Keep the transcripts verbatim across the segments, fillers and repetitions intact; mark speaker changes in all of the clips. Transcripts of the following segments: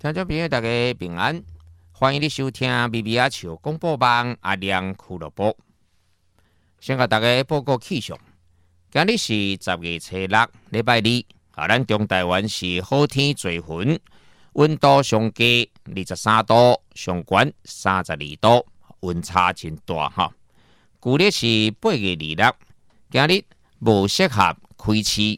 Speaker 1: 听众朋友，大家平安，欢迎你收听《咪咪仔笑广播网阿亮俱乐部》。先甲大家报告气象，今日是十月初六，礼拜二。啊，咱中台湾是好天多云，温度上低二十三度，上悬三十二度，温差真大哈。旧历是八月二六，今日无适合开市。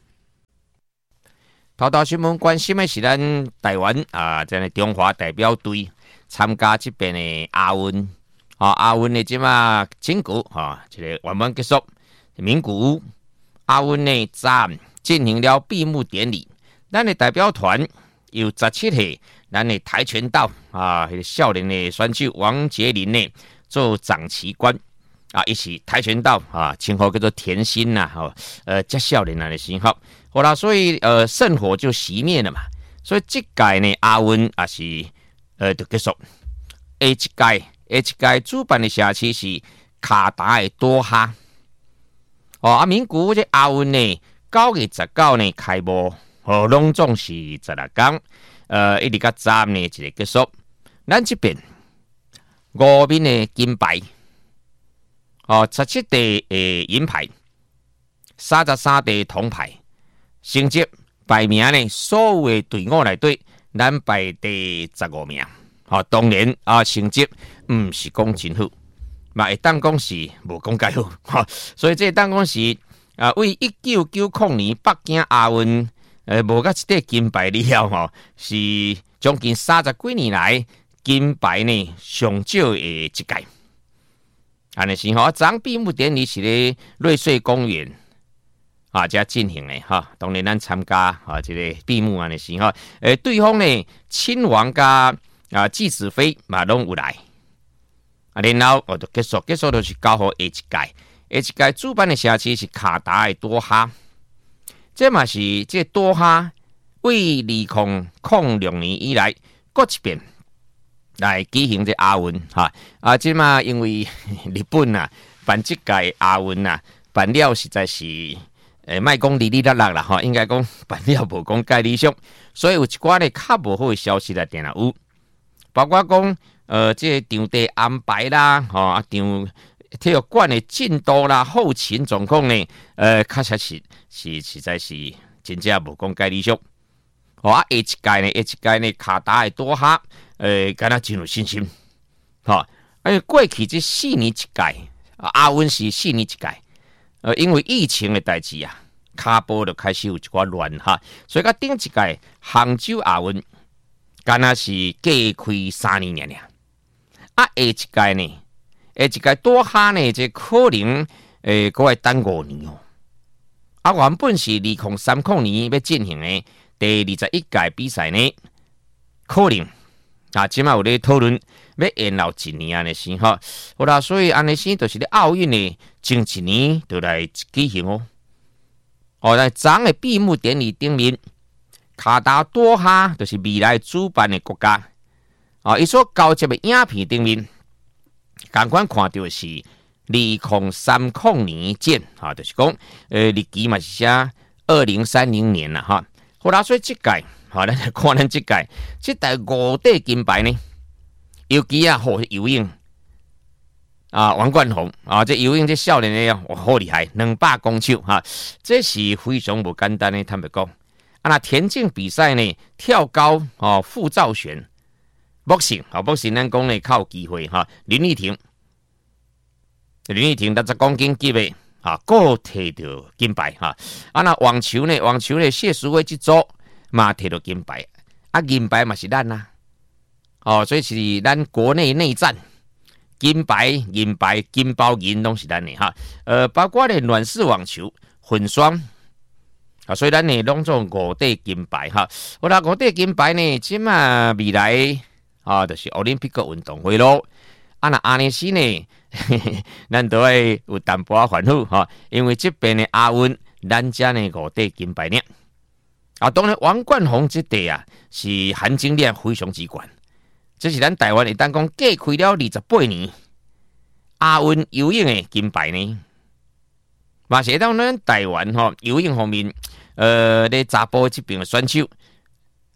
Speaker 1: 头条新闻关心的是咱台湾啊，即个中华代表队参加这边的亚运。啊，亚运的即马整局啊，这个圆满结束。名古屋亚运的站进行了闭幕典礼。咱的代表团有十七岁，咱的跆拳道啊，迄个少年的选手王杰林呢做掌旗官啊，伊是跆拳道啊，称号叫做甜心呐，吼、啊，呃，这少年人的称号。好啦，所以呃，圣火就熄灭了嘛。所以这届呢，亚运也是呃就结束。下一届，下一届主办的城市是卡达的多哈。哦，啊，名古屋这亚运呢，九月十九呢开幕，哦，隆重是十六天，呃，一直到十呢一个结束。咱这边五面的金牌，哦，十七块的银牌，三十三块铜牌。成绩排名呢，所有的队伍内底，咱排第十五名。哦，当然啊，成绩唔是讲真好，嘛会当讲是无讲介好。哈，所以这当讲是啊，为一九九零年北京亚运，呃，无甲一块金牌了后，吼，是将近三十几年来金牌呢上少的一届。安尼是吼，昨闭幕典礼是咧瑞穗公园。啊，遮进行的哈，当然咱参加啊，这个闭幕安尼是哈，诶，对方呢，亲王加啊季子飞嘛拢有来，啊，然后我就结束，结束就是交互下一届，下一届主办的城市是卡达的多哈，这嘛是这多哈为二零零六年以来，各一遍来举行这亚运哈，啊，这嘛因为日本啊办这届亚运啊，办了实在是。诶，莫讲哩哩啦啦啦吼，应该讲办了无讲介理想，所以有一寡咧较无好诶消息来定啦有，包括讲呃，这个场地安排啦，吼啊场体育馆诶进度啦、后勤状况呢，呃，确实是是实在是真正无讲介理想。吼啊，下一届呢，下一届呢，卡达诶多哈，呃，敢若真有信心，吼，因为过去这四年一届，亚运是四年一届。呃，因为疫情的代志啊，卡波就开始有一寡乱哈，所以甲顶一届杭州亚运，敢若是加开三年尔尔。啊，下一届呢，下一届多哈呢，这可能诶，搁会等五年哦。啊，原本是二零三零年要进行的第二十一届比赛呢，可能啊，即马有咧讨论要延后一年安尼先哈。好啦，所以安尼先就是咧奥运呢。前一年就来举行哦，哦，在昨的闭幕典礼顶面，卡达多哈就是未来主办的国家，啊，伊所交接的影片顶面，同款看到是二零三零年建，哈，就是讲，呃，日期嘛是写二零三零年啦，哈，好啦，所以这届，哈，咱来看咱这届，这第五块金牌呢，尤其啊，好游泳。啊，王冠宏啊，这游泳这少年呢，哇，好厉害，两百公尺哈，这是非常不简单的。坦白讲，啊，那田径比赛呢，跳高哦，副造旋，目前啊，目前咱讲呢，较有机会哈。林玉婷，林玉婷六十公斤级的啊，各摕到金牌哈。啊，那网球呢，网球呢，谢淑薇这组嘛摕到金牌，啊，银牌嘛是咱呐，哦，所以是咱国内内战。金牌、银牌、金包银拢是咱的哈，呃，包括咧软式网球、混双啊，所以咱呢拢做五块金牌哈。好啦，五块金牌呢，即嘛未来啊，就是奥林匹克运动会咯。啊，那安尼时呢，咱都会有淡薄烦恼哈，因为这边的亚运，咱家呢五块金牌呢。啊，当然王冠宏这块啊，是含金量非常之高。这是咱台湾会当讲隔开了二十八年亚运游泳的金牌呢，嘛是当咱台湾吼游泳方面，呃，咧查甫这边的选手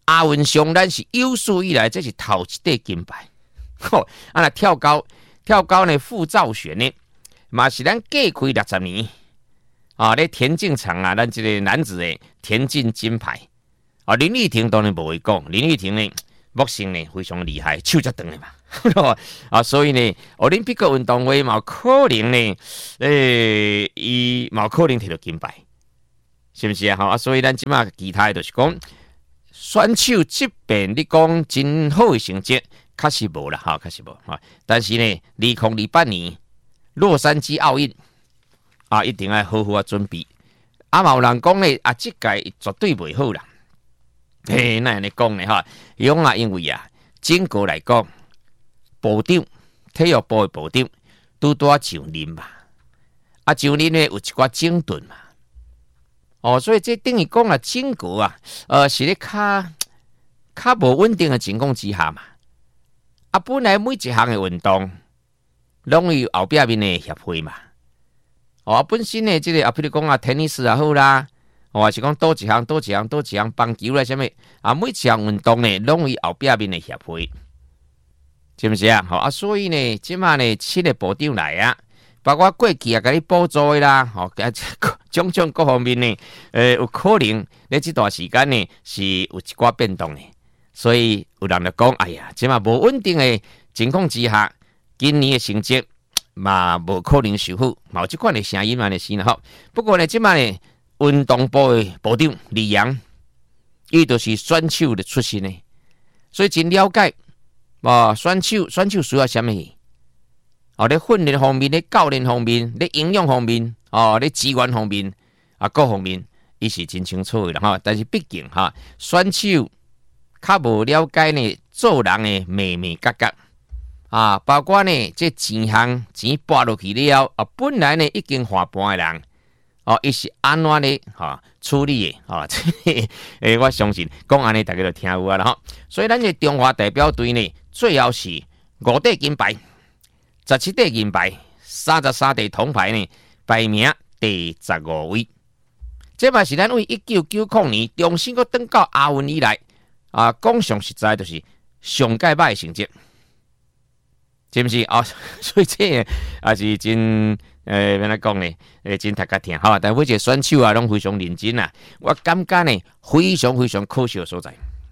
Speaker 1: 亚运上咱是有史以来这是头一块金牌。吼，啊那跳高，跳高呢傅兆璇呢，嘛是咱过去六十年啊，咧田径场啊，咱这个男子的田径金牌啊，林立婷当然无会讲，林立婷呢，目前呢非常厉害，手才长的嘛，啊，所以呢，奥林匹克运动会嘛可能呢，诶、欸，伊嘛可能摕到金牌，是不是啊？啊，所以咱即马其他的就是讲，选手这边你讲真好的成绩。确实无啦，哈，确实无哈。但是呢，二零二八年洛杉矶奥运啊，一定要好好啊准备。啊，嘛有人讲呢，啊，这届绝对袂好啦。嘿，那样尼讲呢哈？用啊，因为啊，整个来讲，部长体育部的部长拄拄上任嘛，啊，上任呢有一寡整顿嘛。哦，所以这等于讲啊，整个啊，呃，是咧较较无稳定的情况之下嘛。啊，本来每一项的运动，拢有后壁面的协会嘛。哦，本身的这个啊，比如讲啊，tennis 也好啦，或是讲多一项、多一项、多一项棒球啦，什么啊，每一项运动呢，拢有后壁面的协会，是不是啊？好啊，所以呢，即马呢，新的部长来啊，包括过去啊，甲你补助的啦，吼、哦，种种各方面呢，呃，有可能咧这段时间呢，是有一寡变动的。所以有人就讲，哎呀，即嘛无稳定的情况之下，今年的成绩嘛无可能修复，嘛有即款的声音嘛，就是啦吼。不过呢，即嘛呢，运动部的部长李阳，伊就是选手的出身呢，所以真了解，哦，选手选手需要什么？哦，咧训练方面、咧教练方面、咧营养方面、哦，咧资源方面啊，各方面，伊是真清楚的啦吼。但是毕竟哈，选手。较无了解呢，做人的眉眉角角啊，包括呢，这钱项钱拨落去了啊，本来呢已经花半的人，哦，伊是安怎呢？哈、啊，处理的啊，诶，我相信讲安尼，大家都听有啊啦吼。所以咱嘅中华代表队呢，最后是五块金牌，十七块银牌，三十三块铜牌呢，排名第十五位。这嘛是咱为一九九零年重新个登到亚运以来。啊，讲上实在就是上届歹成绩，是不是啊？所以这也是真诶，怎来讲呢？诶，真大家听哈。但每一个选手啊，拢非常认真啊。我感觉呢，非常非常可惜的所在。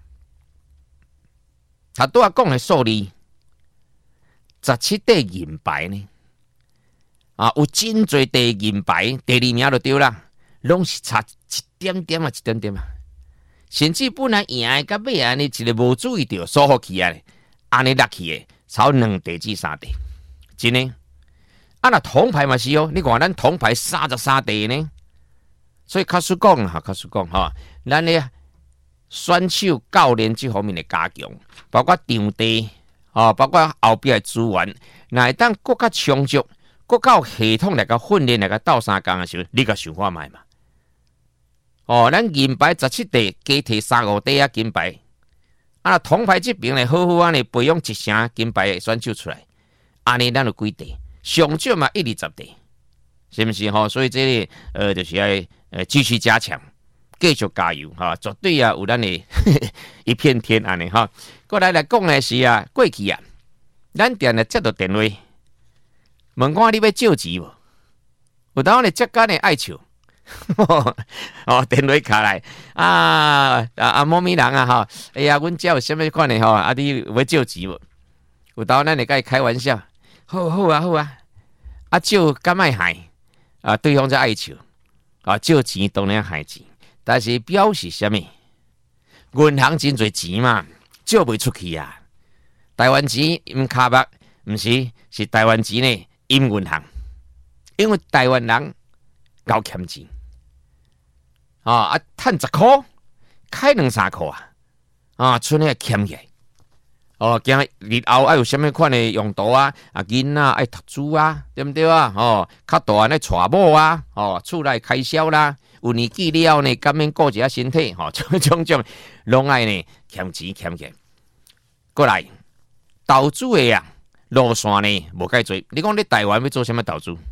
Speaker 1: 他拄啊讲的数字，十七块银牌呢，啊，有真侪块银牌，第二名就对啦，拢是差一点点啊，一点点啊。甚至本来赢的甲尾安尼一个无注意到疏忽去啊，安尼落去的超两地至三地，真的。啊，那铜牌嘛是哦，你看咱铜牌三十三地呢，所以卡实讲哈，卡实讲哈，咱咧选手教练这方面的加强，包括场地啊，包括后边的资源，那当更较充足，更较有系统来个训练来个斗三工的时候，你个想法买嘛？哦，咱银牌十七块，加摕三五块啊金牌，啊，铜牌这边呢，好好安尼培养一成金牌的选手出来，安尼咱就几块，上少嘛一二十块，是不是吼？所以这里呃，就是要呃继续加强，继续加油哈，绝对啊有咱的一片天安尼哈。过来来讲的是啊，过去啊，咱电咧接到电话，问看你要借钱无？有当咧接干的爱笑。哦，电话卡来啊啊啊！某咪人啊哈，哎呀，阮遮有啥物款的吼？啊，你要借钱无？有当咱会甲伊开玩笑，好好啊好啊，啊借敢卖害啊？对方才爱笑啊，借钱当然害钱，但是表示啥物？银行真侪钱嘛，借袂出去啊！台湾钱唔卡目，唔是是台湾钱呢，因银行，因为台湾人够欠钱。啊啊，趁十块，开两三块啊！啊，剩下欠起来。哦，惊日后爱有啥物款的用途啊？啊，囡仔爱读书啊，对不对啊？哦，较大汉咧娶某啊，哦，厝内开销啦，有年纪了呢，甘免顾一下身体，吼、哦，种种种，拢爱呢欠钱欠起来。过来，投资的啊，路线呢无介多。你讲你台湾要做啥物投资？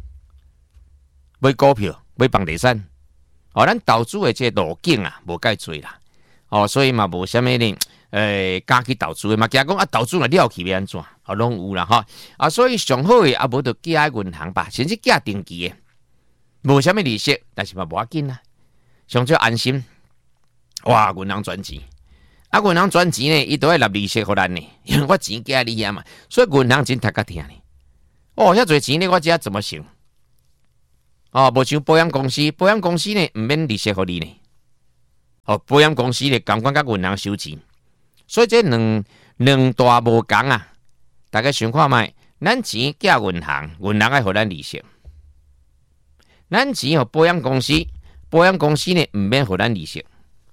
Speaker 1: 买股票，买房地产。哦，咱投资的这路径啊，无介多啦。 哦，所以嘛无虾米呢，诶，敢去投资的嘛，惊讲啊，投资了了去要安怎？啊，拢有啦哈，啊，所以上好诶，啊无就寄喺银行吧，甚至寄定期诶，无虾米利息，但是嘛无要紧啦，上少安心。哇，银行转钱，啊，银行转钱呢，伊都要纳利息互咱呢，因为我钱寄你啊嘛，所以银行真读甲听呢。哦，遐侪钱呢，我知怎么想？哦，无像保险公司，保险公司呢毋免利息互你呢。哦，保险公司呢，监管甲银行收钱，所以这两两大无共啊。大家想看卖，咱钱寄银行，银行爱互咱利息；咱钱互保险公司，保险公司呢毋免互咱利息。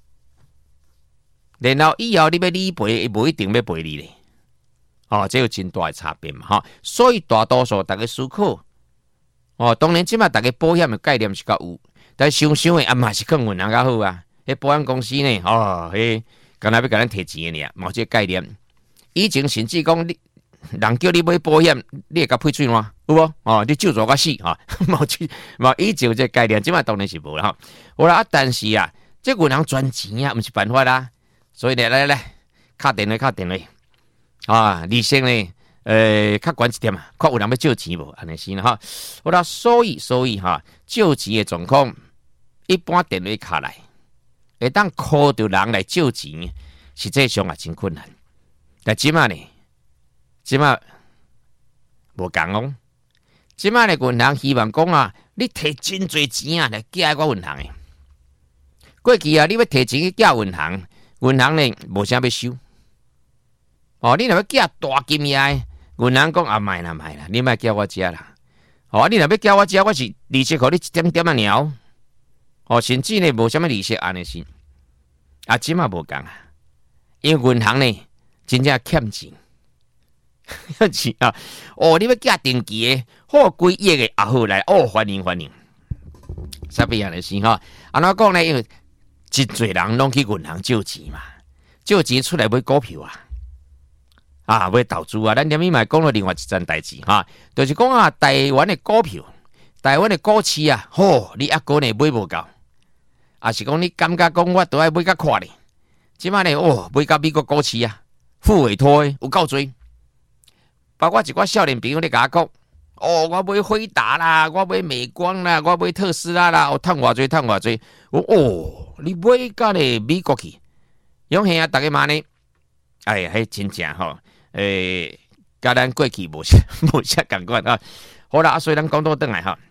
Speaker 1: 然后以后你要理赔，伊无一定要赔你咧。哦，这有真大的差别嘛，哈。所以大多数大家思考，哦，当然即马大家保险的概念是较有，但想想的啊嘛是更银行较好啊。迄保险公司呢，哦，迄干那要甲咱摕钱的尔，冇这概念。以前甚至讲你。人叫你买保险，你会甲配水烂，有无？哦，你救助我死哈，冇去冇以前这概念，即马当然是无啦。好啦，但是啊，这银行赚钱啊，毋是办法啦。所以来来来，敲电话敲电话啊，利息呢，呃，较悬一点啊，看有人要借钱无？安尼先啦哈。好啦，所以所以哈，借钱的状况，一般电话卡来，会当 call 到人来借钱，实际上也真困难。但即马呢？即马无共哦，即马咧银行希望讲啊，你摕真侪钱啊来寄喺我银行诶。过去啊，你要摕钱去寄银行，银行咧无啥要收。哦，你若要寄大金额，银行讲啊，卖啦卖啦，你莫叫我遮啦。哦，你若要叫我遮，我是利息互你一点点啊鸟。哦，甚至呢无啥物利息安尼先。啊，即马无共啊，因为银行呢真正欠钱。是啊，哦，你要寄定期的，好几亿的也好来，哦，欢迎欢迎。啥物样的事哈？安怎讲呢？因为真侪人拢去银行借钱嘛，借钱出来买股票啊，啊，买投资啊。咱连咪嘛讲了另外一件代志哈，就是讲啊，台湾的股票，台湾的股市啊，吼，你一个呢买无够，啊是讲你感觉讲我都爱买较快咧，即摆呢，哦，买到美国股市啊，副委托的有够多。包括一寡少年朋友咧甲我讲，哦，我买辉达啦，我买美光啦，我买特斯拉啦，我趁偌济趁偌济。我哦，你买到咧美国去，用兄啊，大家嘛呢？哎呀，迄真正吼，诶，甲咱过去无无啥共款啊。好啦，所以咱讲倒转来哈，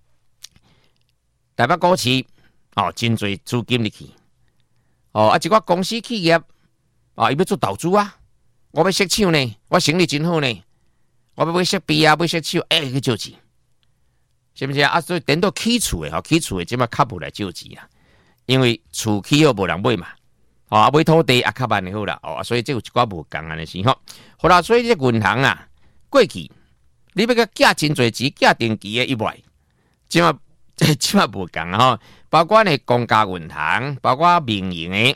Speaker 1: 台北股市哦，真侪资金入去，哦，啊，一寡公司企业啊，伊要做投资啊，我要设厂呢，我生意真好呢。我要买设备啊，买设手，哎、欸，去借钱，是不是啊？啊，所以等到起厝的，吼，起厝的即马较无来借钱啊，因为厝起好无人买嘛，啊，买土地啊较慢就好啦，哦，所以这有一寡无共安的事吼。好啦，所以这银行啊，过去你要甲寄真侪钱，寄定期的以外，即马即马无共啊吼，包括呢公家银行，包括民营的。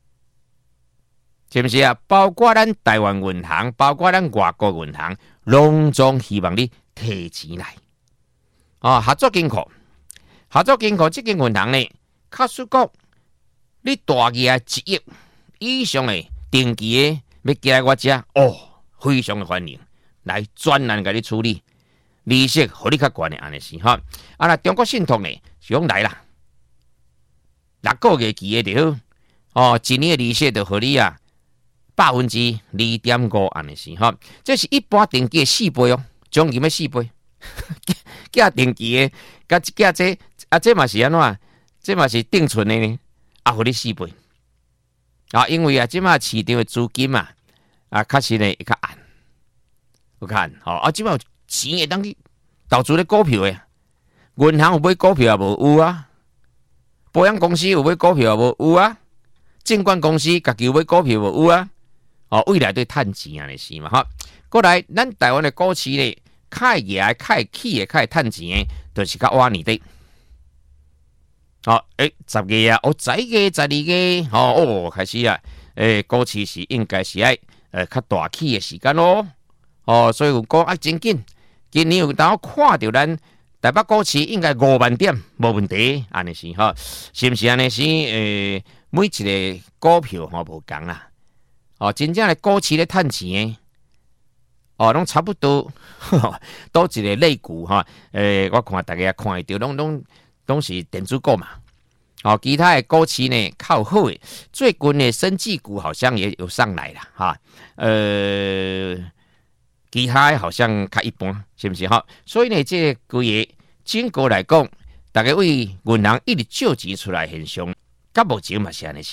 Speaker 1: 是不是啊？包括咱台湾银行，包括咱外国银行，拢总希望你提钱来。哦，合作金库，合作金库这间银行呢，假使讲你大额一亿以上的定期的要寄来我这，哦，非常的欢迎，来专栏给你处理，利息互你较悬的安尼是哈。啊，那中国信托呢，上来啦，六个月期的就好，哦，一年的利息就互你啊。百分之二点五安尼是哈，这是一般定期的四倍哦，总计要四倍。寄定期的，甲寄这啊，这嘛是安怎？这嘛是定存的呢，啊，互你四倍。啊，因为啊，即马市场的资金啊，啊，确实呢会较暗，有看吼，啊，即马有钱会当去投资咧股票的，银行有买股票也无有啊，保险公司有买股票也无有啊，证券公司家己有买股票无有啊。哦，未来对趁钱啊，是嘛哈？过来，咱台湾的股市咧，开业、开起的、开趁钱的，就是较晚年底。哦，诶，十月啊，哦，十一月、十二月，哦哦，开始啊，诶，股市是应该是爱呃较大起的时间咯。哦，所以有讲啊，真紧，今年有当看到咱台北股市应该五万点，无问题，安尼是哈，是不是安尼是？诶、呃， 每一个股票吼无共啦，哦，真正的股市咧趁钱诶，哦，拢差不多，倒一个类股哈，诶、呃，我看大家看会到，拢拢拢是电子股嘛，哦，其他的股市呢靠好诶，最近的生技股好像也有上来啦，哈，呃，其他的好像较一般，是不是哈？所以呢，这个规个整个来讲，大家为银行一直借钱出来现象，到目前嘛是安尼。